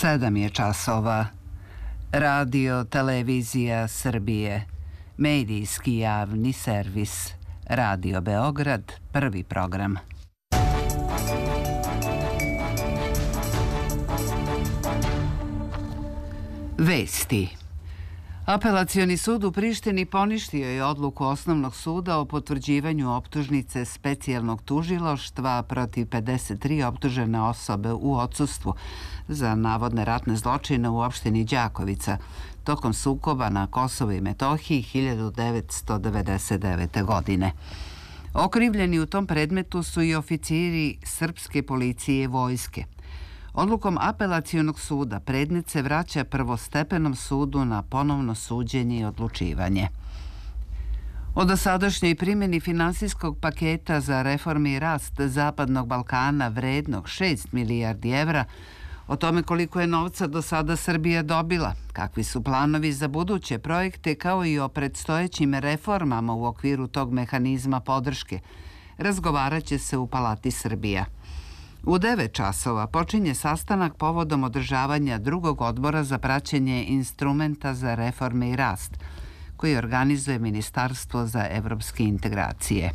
7 je časova. Radio Televizija Srbije. Medijski javni servis. Radio Beograd, prvi program. Vesti. Apelacioni sud u Prištini poništio je odluku Osnovnog suda o potvrđivanju optužnice specijalnog tužilaštva protiv 53 optužene osobe u odsustvu za navodne ratne zločine u opštini Đakovica tokom sukoba na Kosovu i Metohiji 1999. godine. Okrivljeni u tom predmetu su i oficiri srpske policije i vojske. Odlukom apelacionog suda predmet se vraća prvostepenom sudu na ponovno suđenje i odlučivanje. O dosadašnjoj primjeni finansijskog paketa za reforme i rast Zapadnog Balkana vrednog 6 milijardi evra, o tome koliko je novca do sada Srbija dobila, kakvi su planovi za buduće projekte, kao i o predstojećim reformama u okviru tog mehanizma podrške, razgovarat će se u Palati Srbija. U 9 časova počinje sastanak povodom održavanja drugog odbora za praćenje instrumenta za reforme i rast, koji organizuje Ministarstvo za evropske integracije.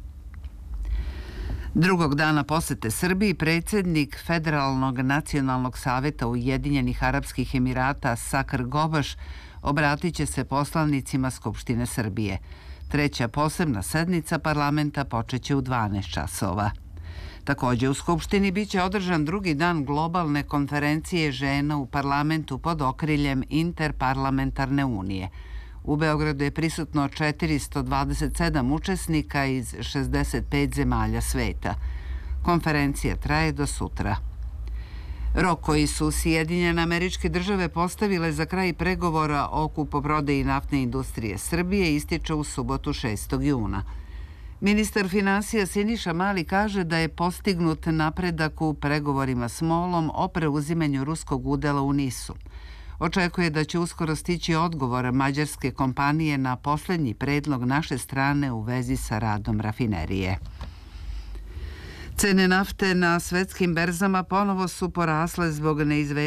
Drugog dana posete Srbiji predsjednik Federalnog nacionalnog saveta Ujedinjenih Arapskih Emirata Sakr Gobaš obratit će se poslanicima Skupštine Srbije. Treća posebna sednica parlamenta počeće u 12 časova. Također u Skupštini biće održan drugi dan globalne konferencije žena u parlamentu pod okriljem Interparlamentarne unije. U Beogradu je prisutno 427 učesnika iz 65 zemalja sveta. Konferencija traje do sutra. Rok koji su Sjedinjene Američke Države postavile za kraj pregovora o kupoprodaji naftne industrije Srbije ističe u subotu 6. juna. Ministar finansija Siniša Mali kaže da je postignut napredak u pregovorima s MOL-om o preuzimanju ruskog udela u NIS-u. Očekuje da će uskoro stići odgovor mađarske kompanije na posljednji predlog naše strane u vezi sa radom rafinerije. Cene nafte na svetskim berzama ponovo su porasle zbog neizvesnosti